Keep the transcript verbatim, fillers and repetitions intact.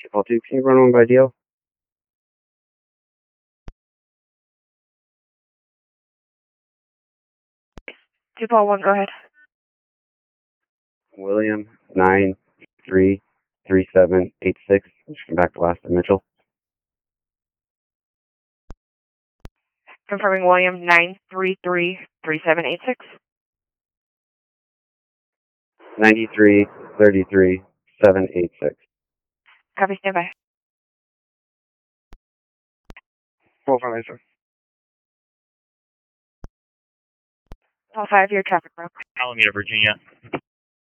Call two, can you run one by D L? two Paul one, go ahead. William, nine three three seven eight six. Just come back to last of Mitchell. Confirming William, nine three three three seven eight six. ninety-three thirty-three seven eight six. Copy, standby. Four five, sir. Paul five, your traffic route. Alameda, Virginia.